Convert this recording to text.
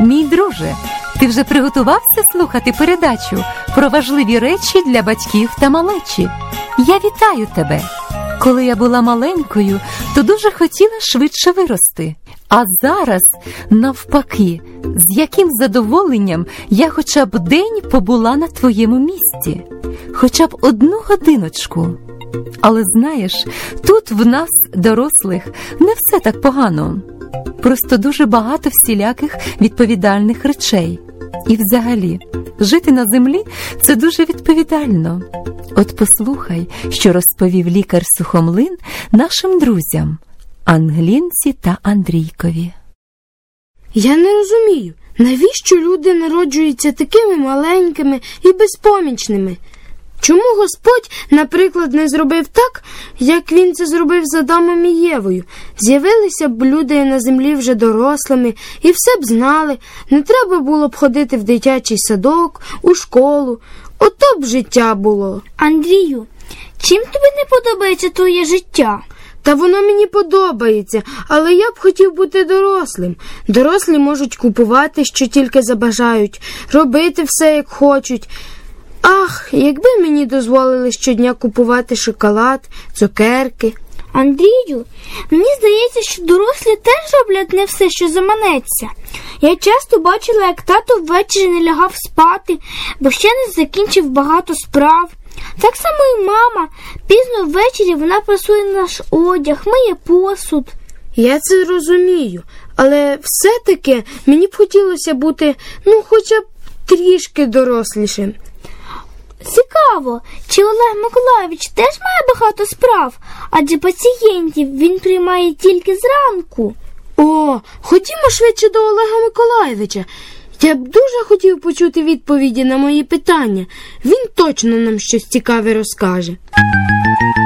Мій друже, ти вже приготувався слухати передачу про важливі речі для батьків та малечі? Я вітаю тебе! Коли я була маленькою, то дуже хотіла швидше вирости. А зараз, навпаки, з яким задоволенням я хоча б день побула на твоєму місці. Хоча б 1 годиночку. Але знаєш, тут в нас, дорослих, не все так погано. Просто дуже багато всіляких відповідальних речей. І взагалі, жити на землі – це дуже відповідально. От послухай, що розповів лікар Сухомлин нашим друзям – Ангелінці та Андрійкові. Я не розумію, навіщо люди народжуються такими маленькими і безпомічними? Чому Господь, наприклад, не зробив так, як Він це зробив з Адамом і Євою? З'явилися б люди на землі вже дорослими і все б знали, не треба було б ходити в дитячий садок, у школу. Ото б життя було. Андрію, чим тобі не подобається твоє життя? Та воно мені подобається, але я б хотів бути дорослим. Дорослі можуть купувати, що тільки забажають, робити все, як хочуть. Ах, якби мені дозволили щодня купувати шоколад, цукерки. Андрію, мені здається, що дорослі теж роблять не все, що заманеться. Я часто бачила, як тато ввечері не лягав спати, бо ще не закінчив багато справ. Так само і мама. Пізно ввечері вона прасує наш одяг, миє посуд. Я це розумію, але все-таки мені б хотілося бути, хоча б трішки дорослішим. Цікаво, чи Олег Миколайович теж має багато справ, адже пацієнтів він приймає тільки зранку. О, ходімо швидше до Олега Миколайовича. Я б дуже хотів почути відповіді на мої питання. Він точно нам щось цікаве розкаже.